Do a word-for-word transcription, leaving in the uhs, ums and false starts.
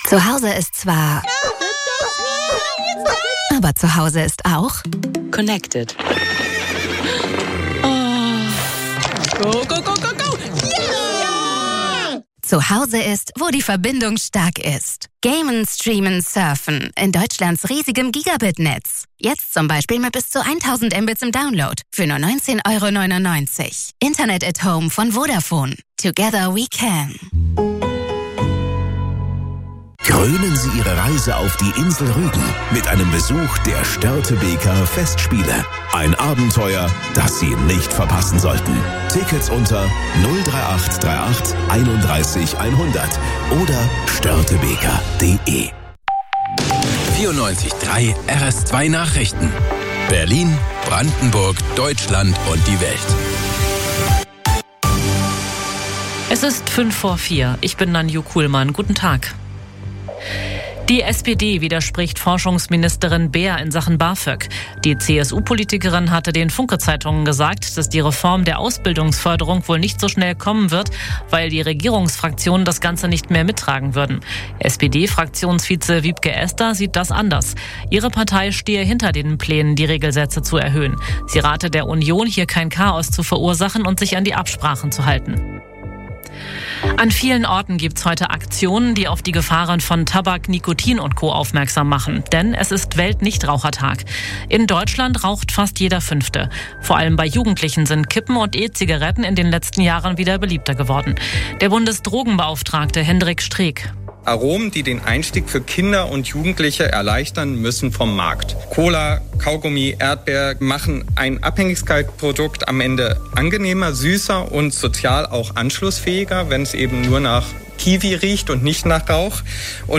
Zu Hause ist zwar... Aber zu Hause ist auch... Connected. Go, go, go, go, go! Ja! Zu Hause ist, wo die Verbindung stark ist. Gamen, streamen, surfen in Deutschlands riesigem Gigabit-Netz. Jetzt zum Beispiel mit bis zu tausend Mbits im Download für nur neunzehn Euro neunundneunzig. Internet at Home von Vodafone. Together we can. Krönen Sie Ihre Reise auf die Insel Rügen mit einem Besuch der Störtebeker Festspiele. Ein Abenteuer, das Sie nicht verpassen sollten. Tickets unter null drei acht drei acht einunddreißig hundert oder störtebeker punkt de. vierundneunzig Komma drei R S zwei Nachrichten. Berlin, Brandenburg, Deutschland und die Welt. Es ist fünf vor vier. Ich bin Nanju Kuhlmann. Guten Tag. Die S P D widerspricht Forschungsministerin Beer in Sachen BAföG. Die C S U-Politikerin hatte den Funke-Zeitungen gesagt, dass die Reform der Ausbildungsförderung wohl nicht so schnell kommen wird, weil die Regierungsfraktionen das Ganze nicht mehr mittragen würden. S P D-Fraktionsvize Wiebke Esther sieht das anders. Ihre Partei stehe hinter den Plänen, die Regelsätze zu erhöhen. Sie rate der Union, hier kein Chaos zu verursachen und sich an die Absprachen zu halten. An vielen Orten gibt's heute Aktionen, die auf die Gefahren von Tabak, Nikotin und Co. aufmerksam machen. Denn es ist Weltnichtrauchertag. In Deutschland raucht fast jeder Fünfte. Vor allem bei Jugendlichen sind Kippen und E-Zigaretten in den letzten Jahren wieder beliebter geworden. Der Bundesdrogenbeauftragte Hendrik Streeck. Aromen, die den Einstieg für Kinder und Jugendliche erleichtern, müssen vom Markt. Cola, Kaugummi, Erdbeer machen ein Abhängigkeitsprodukt am Ende angenehmer, süßer und sozial auch anschlussfähiger, wenn es eben nur nach Kiwi riecht und nicht nach Rauch. Und